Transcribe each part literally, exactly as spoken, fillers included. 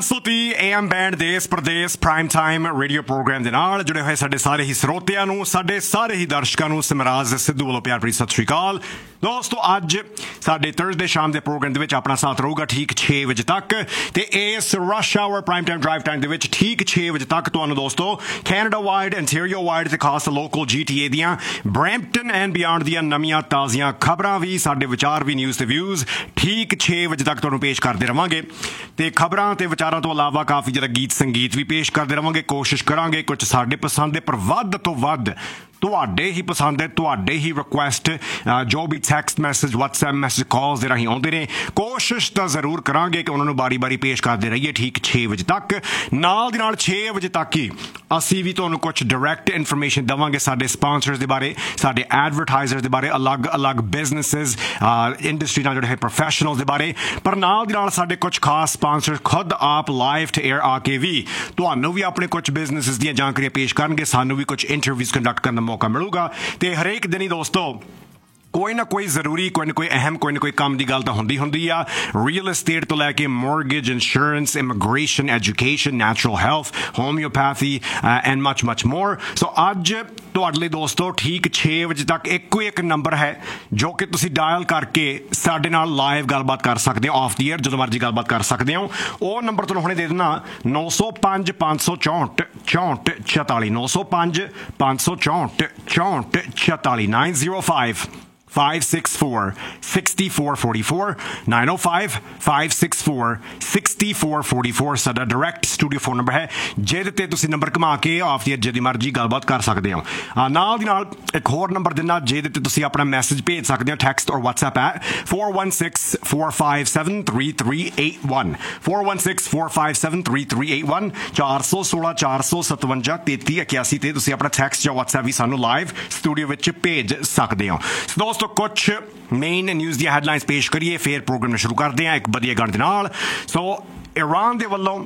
ਪੰਜ ਸੌ ਤੀਹ ਏ ਐਮ ਬੈਂਡ ਦੇਸ਼ Pradesh prime time radio programme ਦੇ ਨਾਲ ਜੁੜੇ ਹੋਏ ਸਾਡੇ ਸਾਰੇ ਹੀ ਸਰੋਤਿਆਂ ਨੂੰ, ਸਾਡੇ ਸਾਰੇ ਹੀ ਦਰਸ਼ਕਾਂ ਨੂੰ ਸਿਮਰਾਜ ਸਿੱਧੂ ਵੱਲੋਂ ਪਿਆਰ ਭਰੀ ਸਤਿ ਸ਼੍ਰੀ ਅਕਾਲ। ਦੋਸਤੋ, ਅੱਜ ਸਾਡੇ ਥਰਸਡੇ ਸ਼ਾਮ ਦੇ ਪ੍ਰੋਗਰਾਮ ਦੇ ਵਿੱਚ ਆਪਣਾ ਸਾਥ ਰਹੂਗਾ ਠੀਕ ਛੇ ਵਜੇ ਤੱਕ, ਤੇ ਇਸ rush hour prime time drive time ਦੇ ਵਿੱਚ ਠੀਕ ਛੇ ਵਜੇ ਤੱਕ ਤੁਹਾਨੂੰ ਦੋਸਤੋ ਕੈਨੇਡਾ ਵਾਈਡ, ਇੰਟੀਰੀਅਰ ਵਾਈਡ ਤੇ ਖਾਸ ਲੋਕਲ ਜੀ ਟੀ ਏ ਦੀਆਂ, ਬਰੈਂਪਟਨ ਐਂਡ ਬਿਆਂਡ ਦੀਆਂ ਨਵੀਆਂ ਤਾਜ਼ੀਆਂ ਖਬਰਾਂ ਵੀ, ਸਾਡੇ ਵਿਚਾਰ ਵੀ, ਨਿਊਜ਼ ਤੇ ਵਿਊਜ਼ ਠੀਕ ਛੇ ਵਜੇ ਤੱਕ ਤੁਹਾਨੂੰ ਪੇਸ਼ ਕਰਦੇ ਰਵਾਂਗੇ। ਤੇ ਖਬਰਾਂ ਤੇ ਵਿਚਾਰਾਂ ਤੋਂ ਇਲਾਵਾ ਕਾਫੀ ਜ਼ਿਆਦਾ ਗੀਤ ਸੰਗੀਤ ਵੀ ਪੇਸ਼ ਕਰਦੇ ਰਵਾਂਗੇ। ਕੋਸ਼ਿਸ਼ ਕਰਾਂਗੇ ਕੁਝ ਸਾਡੇ ਪਸੰਦ ਦੇ, ਪਰ ਵੱਧ ਤੋਂ ਵੱਧ ਤੁਹਾਡੇ ਹੀ ਪਸੰਦ ਹੈ, ਤੁਹਾਡੇ ਹੀ ਰਿਕੁਐਸਟ, ਜੋ ਵੀ ਟੈਕਸਟ ਮੈਸੇਜ, ਵਟਸਐਪ ਮੈਸੇਜ, ਕਾਲਸ ਦੇ ਰਾਹੀਂ ਆਉਂਦੇ ਨੇ, ਕੋਸ਼ਿਸ਼ ਤਾਂ ਜ਼ਰੂਰ ਕਰਾਂਗੇ ਕਿ ਉਹਨਾਂ ਨੂੰ ਬਾਰੀ ਬਾਰੀ ਪੇਸ਼ ਕਰਦੇ ਰਹੀਏ ਠੀਕ ਛੇ ਵਜੇ ਤੱਕ। ਨਾਲ ਦੀ ਨਾਲ ਛੇ ਵਜੇ ਤੱਕ ਹੀ ਅਸੀਂ ਵੀ ਤੁਹਾਨੂੰ ਕੁਝ ਡਾਇਰੈਕਟ ਇਨਫੋਰਮੇਸ਼ਨ ਦੇਵਾਂਗੇ ਸਾਡੇ ਸਪਾਂਸਰਸ ਦੇ ਬਾਰੇ, ਸਾਡੇ ਐਡਵਰਟਾਈਜ਼ਰਸ ਦੇ ਬਾਰੇ, ਅਲੱਗ ਅਲੱਗ ਬਿਜ਼ਨਸਿਸ, ਇੰਡਸਟਰੀ ਨਾਲ ਜੁੜੇ ਹੋਏ ਪ੍ਰੋਫੈਸ਼ਨਲਸ ਦੇ ਬਾਰੇ। ਪਰ ਨਾਲ ਦੀ ਨਾਲ ਸਾਡੇ ਕੁਝ ਖਾਸ ਸਪਾਂਸਰ ਖੁਦ ਆਪ ਲਾਈਵ ਤੇ ਏਅਰ ਆ ਕੇ ਵੀ ਤੁਹਾਨੂੰ ਵੀ ਆਪਣੇ ਕੁਝ ਬਿਜ਼ਨਸਿਸ ਦੀਆਂ ਜਾਣਕਾਰੀਆਂ ਪੇਸ਼ ਕਰਨਗੇ, ਸਾਨੂੰ ਵੀ ਕੁਝ ਇੰਟਰਵਿਊਜ਼ ਕੰਡਕਟ ਕਰਨ ਦਾ ਮੌਕਾ ਮਿਲੂਗਾ। ਤੇ ਹਰੇਕ ਦਿਨ ਹੀ ਦੋਸਤੋ ਕੋਈ ਨਾ ਕੋਈ ਜ਼ਰੂਰੀ, ਕੋਈ ਨਾ ਕੋਈ ਅਹਿਮ, ਕੋਈ ਨਾ ਕੋਈ ਕੰਮ ਦੀ ਗੱਲ ਤਾਂ ਹੁੰਦੀ ਹੁੰਦੀ ਆ। ਰੀਅਲ ਏਸਟੇਟ ਤੋਂ ਲੈ ਕੇ mortgage, insurance, immigration, education, natural health, homeopathy and much much ਮੋਰ। ਸੋ ਅੱਜ ਤੁਹਾਡੇ ਲਈ ਦੋਸਤੋ ਠੀਕ ਛੇ ਵਜੇ ਤੱਕ ਇੱਕੋ ਇੱਕ ਨੰਬਰ ਹੈ ਜੋ ਕਿ ਤੁਸੀਂ ਡਾਇਲ ਕਰਕੇ ਸਾਡੇ ਨਾਲ ਲਾਈਵ ਗੱਲਬਾਤ ਕਰ ਸਕਦੇ ਹੋ, ਆਫ ਦੀ ਏਅਰ ਜਦੋਂ ਮਰਜ਼ੀ ਗੱਲਬਾਤ ਕਰ ਸਕਦੇ ਹੋ। ਉਹ ਨੰਬਰ ਤੁਹਾਨੂੰ ਹੁਣੇ ਦੇ ਦੇਣਾ, ਨੌ ਸੌ ਪੰਜ ਪੰਜ ਸੌ ਚੌਂਹਠ ਚੌਂਹਠ ਚੁਤਾਲੀ, ਨੌ ਸੌ ਪੰਜ ਪੰਜ ਸੌ ਚੌਂਹਠ ਚੌਂਹਠ ਚੁਤਾਲੀ, nine zero five five six four six four four four, nine oh five five six four six four four four ਸਾਡਾ ਡਾਇਰੈਕਟ ਸਟੂਡੀਓ ਫੋਨ ਨੰਬਰ ਹੈ, ਜਿਹਦੇ ਤੇ ਤੁਸੀਂ ਨੰਬਰ ਘੁਮਾ ਕੇ ਆਫ ਦੀ ਜਿਹਦੀ ਮਰਜ਼ੀ ਗੱਲਬਾਤ ਕਰ ਸਕਦੇ ਹੋ। ਨਾਲ ਦੀ ਨਾਲ ਇੱਕ ਹੋਰ ਨੰਬਰ ਦਿੰਦਾ ਜਿਹਦੇ ਤੇ ਤੁਸੀਂ ਆਪਣਾ ਮੈਸੇਜ ਭੇਜ ਸਕਦੇ ਹੋ, ਟੈਕਸਟ ਔਰ ਵਟਸਐਪ ਹੈ four one six four five seven three three eight one, four one six four five seven three three eight one, ਚਾਰ ਸੌ ਸੋਲਾਂ ਚਾਰ ਸੌ ਸਤਵੰਜਾ ਤੇਤੀ ਇਕਿਆਸੀ ਤੇ ਤੁਸੀਂ ਆਪਣਾ ਟੈਕਸਟ ਜਾਂ ਵਟਸਐਪ ਵੀ ਸਾਨੂੰ ਲਾਈਵ ਸਟੂਡੀਓ ਵਿੱਚ ਭੇਜ ਸਕਦੇ ਹੋ। ਦੋਸਤੋ, ਕੁਛ ਮੇਨ ਨਿਊਜ਼ ਦੀਆਂ ਹੈਡਲਾਈਨਸ ਪੇਸ਼ ਕਰੀਏ, ਫਿਰ ਪ੍ਰੋਗਰਾਮ ਨੂੰ ਸ਼ੁਰੂ ਕਰਦੇ ਹਾਂ ਇੱਕ ਵਧੀਆ ਗਾਣੇ ਦੇ ਨਾਲ। ਸੋ ਈਰਾਨ ਦੇ ਵੱਲੋਂ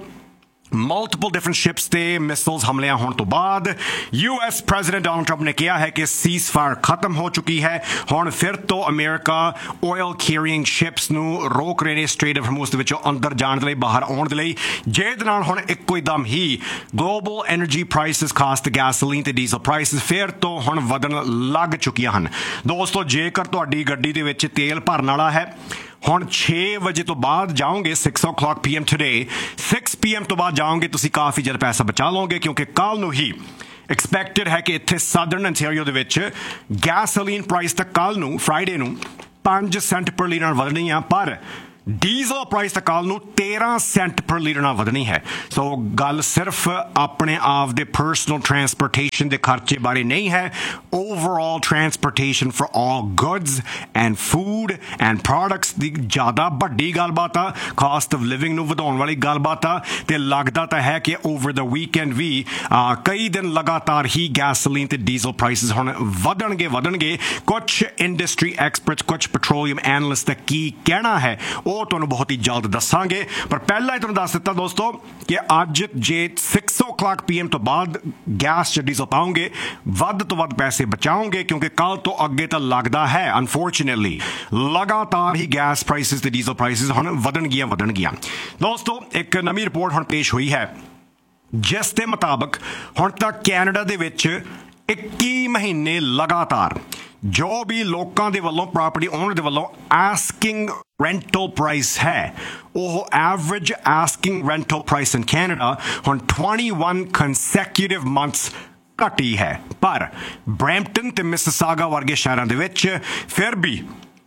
ਮਲਟੀਪਲ ਡਿਫਰੈਂਟ ਸ਼ਿਪਸ ਤੇ ਮਿਸਾਈਲਸ ਹਮਲਿਆਂ ਹੋਣ ਤੋਂ ਬਾਅਦ U S president Donald Trump ਨੇ ਕਿਹਾ ਹੈ ਕਿ ਸੀਜ਼ ਫਾਇਰ ਖਤਮ ਹੋ ਚੁੱਕੀ ਹੈ। ਹੁਣ ਫਿਰ ਤੋਂ ਅਮਰੀਕਾ ਆਇਲ ਕੈਰੀਇੰਗ ਸ਼ਿਪਸ ਨੂੰ ਰੋਕ ਰਹੇ ਨੇ ਸਟ੍ਰੇਟ ਆਫ ਹਾਰਮੂਜ਼ ਦੇ ਵਿੱਚੋਂ ਅੰਦਰ ਜਾਣ ਦੇ ਲਈ, ਬਾਹਰ ਆਉਣ ਦੇ ਲਈ, ਜਿਹਦੇ ਨਾਲ ਹੁਣ ਇੱਕੋ ਦਮ ਹੀ ਗਲੋਬਲ ਐਨਰਜੀ ਪ੍ਰਾਈਸਿਸ, ਖਾਸ ਤੇ ਗੈਸੋਲੀਨ ਤੇ ਡੀਜ਼ਲ ਪ੍ਰਾਈਸਿਸ ਫਿਰ ਤੋਂ ਹੁਣ ਵਧਣ ਲੱਗ ਚੁੱਕੀਆਂ ਹਨ। ਦੋਸਤੋ, ਜੇਕਰ ਤੁਹਾਡੀ ਗੱਡੀ ਦੇ ਵਿੱਚ ਤੇਲ ਭਰਨ ਵਾਲਾ ਹੈ, ਹੁਣ ਛੇ ਵਜੇ ਤੋਂ ਬਾਅਦ ਜਾਓਗੇ, ਸਿਕਸ ਓ clock P M today, six P M ਤੋਂ ਬਾਅਦ ਜਾਓਗੇ, ਤੁਸੀਂ ਕਾਫੀ ਜ਼ਿਆਦਾ ਪੈਸਾ ਬਚਾ ਲਓਗੇ, ਕਿਉਂਕਿ ਕੱਲ ਨੂੰ ਹੀ ਐਕਸਪੈਕਟਡ ਹੈ ਕਿ ਇੱਥੇ ਸਾਦਰਨ ਅੰਟੈਰੀਓ ਦੇ ਵਿੱਚ ਗੈਸੋਲੀਨ ਪ੍ਰਾਈਸ ਤਾਂ ਕੱਲ ਨੂੰ ਫਰਾਈਡੇ ਨੂੰ ਪੰਜ ਸੈਂਟ ਪਰ ਲੀਟਰ ਵਧਣੀ ਆ, ਪਰ ਡੀਜ਼ਲ ਪ੍ਰਾਈਸ ਤਾਂ ਕੱਲ ਨੂੰ ਤੇਰਾਂ ਸੈਂਟ ਪਰ ਲੀਟਰ ਨਾਲ ਵਧਣੀ ਹੈ। ਸੋ ਗੱਲ ਸਿਰਫ ਆਪਣੇ ਆਪ ਦੇ ਪਰਸਨਲ ਟਰਾਂਸਪੋਰਟੇਸ਼ਨ ਦੇ ਖਰਚੇ ਬਾਰੇ ਨਹੀਂ ਹੈ, overall transportation for all goods and food and products ਦੀ ਜ਼ਿਆਦਾ ਵੱਡੀ ਗੱਲਬਾਤ ਆ, ਕਾਸਟ ਆਫ ਲਿਵਿੰਗ ਨੂੰ ਵਧਾਉਣ ਵਾਲੀ ਗੱਲਬਾਤ ਆ। ਤੇ ਲੱਗਦਾ ਤਾਂ ਹੈ ਕਿ ਓਵਰ ਦਾ ਵੀਕਐਂਡ ਵੀ ਕਈ ਦਿਨ ਲਗਾਤਾਰ ਹੀ ਗੈਸੋਲੀਨ ਤੇ ਡੀਜ਼ਲ ਪ੍ਰਾਈਸਿਸ ਹੁਣ ਵਧਣਗੇ ਵਧਣਗੇ ਕੁਝ ਇੰਡਸਟਰੀ ਐਕਸਪਰਟਸ, ਕੁਝ ਪੈਟਰੋਲੀਅਮ ਐਨਲਿਸਟ ਦਾ ਕੀ ਕਹਿਣਾ ਹੈ ਉਹ ਤੁਹਾਨੂੰ ਬਹੁਤ ਹੀ ਜਲਦ ਦੱਸਾਂਗੇ। ਪਰ ਪਹਿਲਾਂ ਹੀ ਤੁਹਾਨੂੰ ਦੱਸ ਦਿੱਤਾ ਦੋਸਤੋ ਕਿ ਅੱਜ ਜੇ ਸਿਕਸ ਓ ਕਲੌਕ ਪੀ ਐਮ ਤੋਂ ਬਾਅਦ ਗੈਸ ਜਾਂ ਡੀਜ਼ਲ ਪਾਓਗੇ, ਵੱਧ ਤੋਂ ਵੱਧ ਪੈਸੇ ਬਚਾਓਗੇ, ਕਿਉਂਕਿ ਕੱਲ ਤੋਂ ਅੱਗੇ ਤਾਂ ਲੱਗਦਾ ਹੈ ਅਨਫੋਰਚੂਨੇਟਲੀ ਲਗਾਤਾਰ ਹੀ ਗੈਸ ਪ੍ਰਾਈਸਿਸ ਤੇ ਡੀਜ਼ਲ ਪ੍ਰਾਈਸਿਸ ਹੁਣ ਵਧਣਗੀਆਂ ਵਧਣਗੀਆਂ। ਦੋਸਤੋ, ਇੱਕ ਨਵੀਂ ਰਿਪੋਰਟ ਹੁਣ ਪੇਸ਼ ਹੋਈ ਹੈ, ਜਿਸ ਦੇ ਮੁਤਾਬਕ ਹੁਣ ਤੱਕ ਕੈਨੇਡਾ ਦੇ ਵਿੱਚ ਇੱਕੀ ਮਹੀਨੇ ਲਗਾਤਾਰ ਜੋ ਵੀ ਲੋਕਾਂ ਦੇ ਵੱਲੋਂ, ਪ੍ਰਾਪਰਟੀ ਓਨਰ ਦੇ ਵੱਲੋਂ ਆਸਕਿੰਗ ਰੈਂਟਲ ਪ੍ਰਾਈਸ ਹੈ, ਉਹ average asking rental price in Canada ਹੁਣ ਇਕੱਤੀ ਕੰਸੈਕਿਊਟਿਵ ਮੰਥਸ ਘਟੀ ਹੈ। ਪਰ ਬਰੈਂਪਟਨ ਤੇ ਮਿਸਿਸਾਗਾ ਵਰਗੇ ਸ਼ਹਿਰਾਂ ਦੇ ਵਿੱਚ ਫਿਰ ਵੀ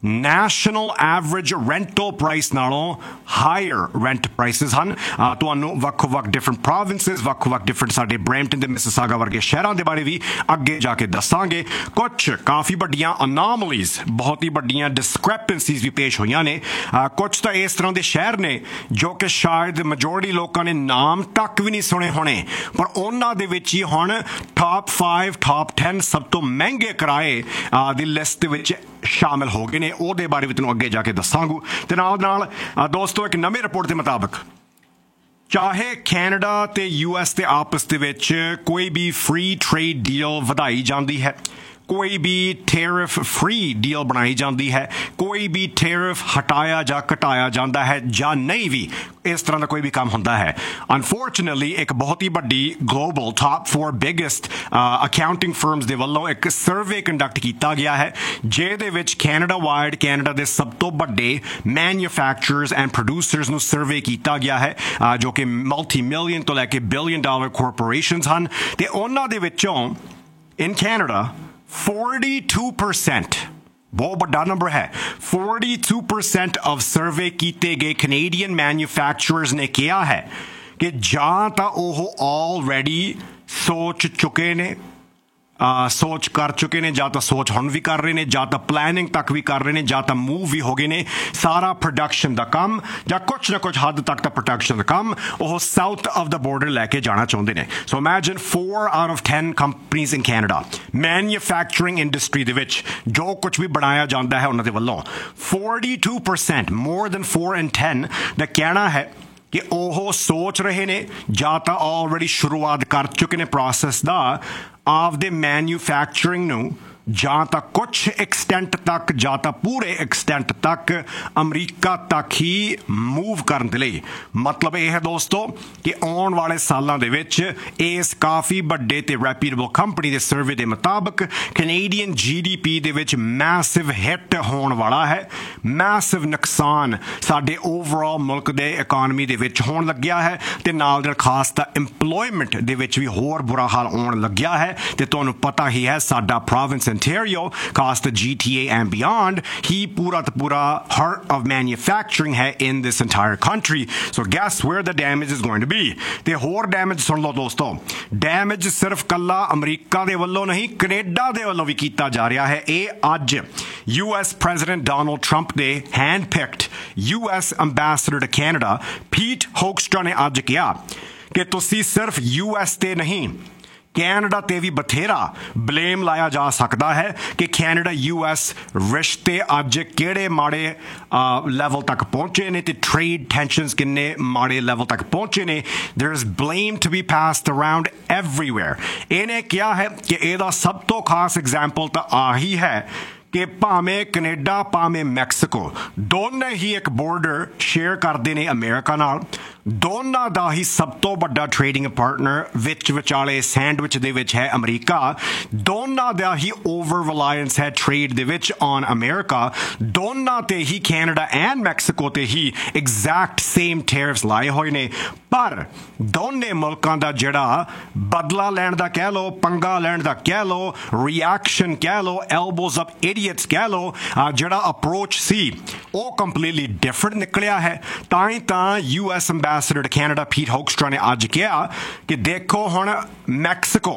ਨੈਸ਼ਨਲ ਐਵਰੇਜ ਰੈਂਟਲ ਪ੍ਰਾਈਸ ਨਾਲੋਂ ਹਾਇਰ ਰੈਂਟ ਪ੍ਰਾਈਸਿਸ ਹਨ। ਤੁਹਾਨੂੰ ਵੱਖੋ ਵੱਖ ਡਿਫਰੈਂਟ ਪ੍ਰੋਵਿੰਸਿਸ, ਵੱਖੋ ਵੱਖ ਡਿਫਰੈਂਟ ਸਾਡੇ ਬਰੈਂਪਟਨ ਤੇ ਮਿਸਿਸਾਗਾ ਵਰਗੇ ਸ਼ਹਿਰਾਂ ਦੇ ਬਾਰੇ ਵੀ ਅੱਗੇ ਜਾ ਕੇ ਦੱਸਾਂਗੇ। ਕੁਝ ਕਾਫੀ ਵੱਡੀਆਂ ਅਨਾਮਲੀਜ਼, ਬਹੁਤ ਹੀ ਵੱਡੀਆਂ ਡਿਸਕ੍ਰੈਪੈਂਸੀਜ਼ ਵੀ ਪੇਸ਼ ਹੋਈਆਂ ਨੇ। ਕੁਝ ਤਾਂ ਇਸ ਤਰ੍ਹਾਂ ਦੇ ਸ਼ਹਿਰ ਨੇ ਜੋ ਕਿ ਸ਼ਾਇਦ ਮੈਜੋਰਟੀ ਲੋਕਾਂ ਨੇ ਨਾਮ ਤੱਕ ਵੀ ਨਹੀਂ ਸੁਣੇ ਹੋਣੇ, ਪਰ ਉਹਨਾਂ ਦੇ ਵਿੱਚ ਹੀ ਹੁਣ ਟਾਪ ਫਾਈਵ, ਟਾਪ ਟੈਨ ਸਭ ਤੋਂ ਮਹਿੰਗੇ ਕਿਰਾਏ ਦੀ ਲਿਸਟ ਦੇ ਵਿੱਚ ਸ਼ਾਮਿਲ ਹੋ ਗਏ ਨੇ। ਉਹਦੇ ਬਾਰੇ ਵੀ ਤੁਹਾਨੂੰ ਅੱਗੇ ਜਾ ਕੇ ਦੱਸਾਂਗਾ। ਤੇ ਨਾਲ ਨਾਲ ਦੋਸਤੋ, ਇੱਕ ਨਵੀਂ ਰਿਪੋਰਟ ਦੇ ਮੁਤਾਬਕ ਚਾਹੇ ਕੈਨੇਡਾ ਤੇ ਯੂ ਐਸ ਦੇ ਆਪਸ ਦੇ ਵਿੱਚ ਕੋਈ ਵੀ ਫ੍ਰੀ ਟ੍ਰੇਡ ਡੀਲ ਵਧਾਈ ਜਾਂਦੀ ਹੈ, ਕੋਈ ਵੀ ਟੈਰਿਫ ਫ੍ਰੀ ਡੀਲ ਬਣਾਈ ਜਾਂਦੀ ਹੈ, ਕੋਈ ਵੀ ਟੈਰਿਫ ਹਟਾਇਆ ਜਾਂ ਘਟਾਇਆ ਜਾਂਦਾ ਹੈ ਜਾਂ ਨਹੀਂ ਵੀ, इस तरह का कोई भी काम होता है। अनफॉर्चुनेटली एक बहुत ही बड़ी global top four biggest accounting firms ਦੇ ਵੱਲੋਂ ਇੱਕ ਸਰਵੇ ਕੰਡਕਟ ਕੀਤਾ ਗਿਆ ਹੈ ਜਿਹਦੇ ਵਿੱਚ ਕੈਨੇਡਾ ਵਾਈਡ ਕੈਨੇਡਾ ਦੇ ਸਭ ਤੋਂ ਵੱਡੇ ਮੈਨੂਫੈਕਚਰਰਸ ਐਂਡ ਪ੍ਰੋਡਿਊਸਰਸ ਨੂੰ ਸਰਵੇ ਕੀਤਾ ਗਿਆ ਹੈ ਜੋ ਕਿ ਮਲਟੀ ਮਿਲੀਅਨ ਤੋਂ ਲੈ ਕੇ ਬਿਲੀਅਨ ਡਾਲਰ ਕਾਰਪੋਰੇਸ਼ਨਸ ਹਨ ਤੇ ਉਹਨਾਂ ਦੇ ਵਿੱਚੋਂ ਇਨ ਕੈਨੇਡਾ forty-two percent बहुत बड़ा नंबर है forty-two percent of सर्वे किए गए कैनेडियन मैन्युफैक्चरर्स ने किया है कि जां तां ओह ऑलरेडी सोच चुके ने आ, सोच कर चुके ने जां तां सोच हुण भी कर रहे ने जां तां प्लैनिंग तक भी कर रहे ने जां तां मूव भी हो गए ने सारा प्रोडक्शन दा कम जां कुछ ना कुछ हद तक दा प्रोडक्शन दा कम ओह साउथ ऑफ द बॉर्डर लैके जाना चाहुंदे ने। So imagine four out of ten companies in Canada manufacturing industry दे विच जो कुछ भी बनाया जाता है उन्हां दे वल्लों forty-two percent more than four in ten दा कहना है कि ओह सोच रहे ने जां तां ऑलरेडी शुरुआत कर चुके ने प्रोसेस दा आपदे मैन्युफैक्चरिंग नूं जां तां कुछ एक्सटेंट तक जां तां पूरे एक्सटेंट तक अमरीका तक ही मूव करन दे लई। मतलब यह है दोस्तों कि आने वाले सालों दे विच इस काफ़ी बड़े ते रैप्यूटेबल कंपनी दे सर्वे दे मुताबिक कैनेडियन जी डी पी दे विच मैसिव हिट होने वाला है। मैसिव नुकसान साडे ओवरऑल मुल्क दे इकानमी दे विच होण लग्या है ते नाल दे खास तां एम्प्लॉयमेंट दे विच भी होर बुरा हाल होण लग्या है ते तुहानूं पता ही है साडा प्रोविंस Ontario, खास the G T A and beyond, ही पूरा तो पूरा heart of manufacturing है in this entire country. So guess where the damage is going to be? ते होर damage सुन लो दोस्तों, damage सिर्फ कल्ला अमरीका दे वल्लों नहीं कनेडा दे वल्लों भी कीता जा रहा है। ए अज U S President Donald Trump they hand-picked U S Ambassador to Canada Pete Hoekstra ने अज कहा कि तुसी सिर्फ U S ते नहीं कैनेडा ते भी बथेरा ब्लेम लाया जा सकता है कि कैनेडा यू एस रिश्ते अज केड़े माड़े लैवल तक पहुंचे ने ते ट्रेड टेंशनस किन्ने माड़े लैवल तक पहुंचे ने। There is blame to be passed around everywhere. इन्हें क्या है कि एदा सब तो खास एग्जाम्पल तो आही है कि भावें कनेडा भावें मैक्सिको दोनों ही एक बॉर्डर शेयर करते हैं अमेरिका नाल, दोनों का ही सब तो बड़ा ट्रेडिंग पार्टनर विच विचाले सैंडविच दे विच है अमरीका, दोनों का ही ओवर रिलायंस है trade they which on America, दोनों ते ही कैनेडा एंड मैक्सिको ते ही एग्जैक्ट सेम टैरिफ्स लाए हुए ने। पर दोनों मुल्कों का जिहड़ा बदला लैण दा कह लो, पंगा लैण दा कह लो, रिएक्शन कह लो, एल्बोज अप इडियट्स कह लो, जिहड़ा अप्रोच सी वो कंप्लीटली डिफरेंट निकलिया है। ताई तां U S ambassador to Canada पीट होक्स्ट्रा ने अज कहा कि देखो हुण Mexico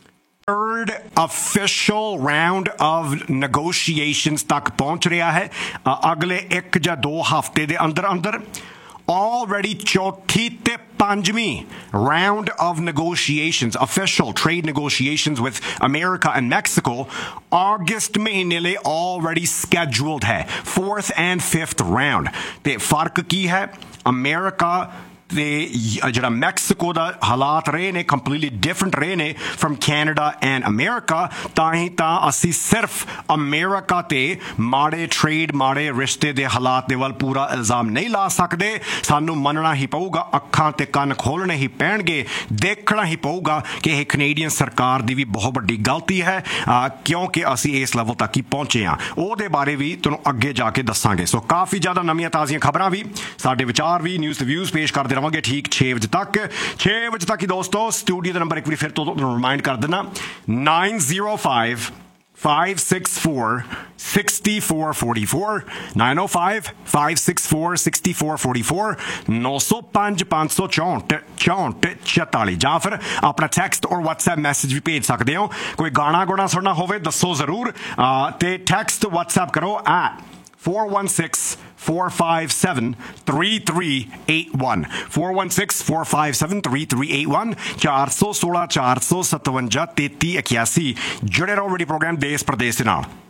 third official round of negotiations तक पहुंच रहा है अगले एक या दो हफ्ते के अंदर अंदर। ऑलरेडी चौथी ते पंजवीं round of negotiations official trade negotiations with America and Mexico अगस्त महीने ले ऑलरेडी स्केड्यूल्ड है, फोर्थ एंड फिफ्थ राउंड। ते फर्क की है अमेरिका ते जिहड़ा मैक्सिको दा हालात रहे ने कंप्लीटली डिफरेंट रहे ने फ्रॉम कैनेडा एंड अमेरिका। ताही तां असी सिर्फ अमेरिका ते माड़े ट्रेड माड़े रिश्ते दे हालात दे वल पूरा इल्जाम नहीं ला सकते। सानू मनना ही पऊगा, अखां ते कन्न खोलने ही पैणगे, देखना ही पऊगा कि यह कैनेडियन सरकार दी भी बहुत बड़ी गलती है आ, क्योंकि असी इस लेवल तक ही पहुंचे हाँ। ਉਹਦੇ बारे भी तुहानूं अगे जाके दसांगे। सो काफ़ी ज़्यादा नवीं ताज़ियां खबरां भी साडे विचार भी न्यूज़ ते व्यूज़ पेश करते रहांगे ठीक छे बजे तक। छे बजे तक ही दोस्तों स्टूडियो का नंबर एक बार फिर तो रिमाइंड कर देना nine zero five five six four six four four four nine oh five five six four six four four four नौ सौ पाँच पाँच सौ चौंठ चौंठ चौताली ਜਾਂ ਫਿਰ ਆਪਣਾ ਟੈਕਸਟ और WhatsApp मैसेज भी भेज सकते हो। कोई गाना गुना सुनना होवे दसो जरूर ते टैक्सट WhatsApp करो at four one six four five seven three three eight one four one six four five seven three three eight one चार सौ सोलह चार सौ सतवंजा तेती इक्यासी जुड़े रहो वीडियो प्रोग्राम देश प्रदेश के नाल।